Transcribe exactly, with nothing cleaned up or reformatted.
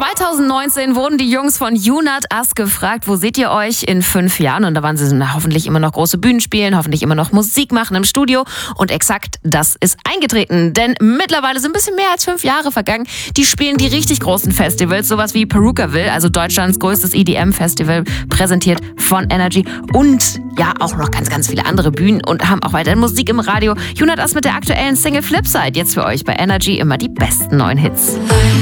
zweitausendneunzehn wurden die Jungs von You Not Us gefragt, wo seht ihr euch in fünf Jahren? Und da waren sie na, hoffentlich immer noch große Bühnen spielen, hoffentlich immer noch Musik machen im Studio. Und exakt das ist eingetreten, denn mittlerweile sind ein bisschen mehr als fünf Jahre vergangen. Die spielen die richtig großen Festivals, sowas wie Perukaville, also Deutschlands größtes E D M-Festival, präsentiert von Energy. Und ja, auch noch ganz, ganz viele andere Bühnen und haben auch weiterhin Musik im Radio. You Not Us mit der aktuellen Single Flipside. Jetzt für euch bei Energy immer die besten neuen Hits.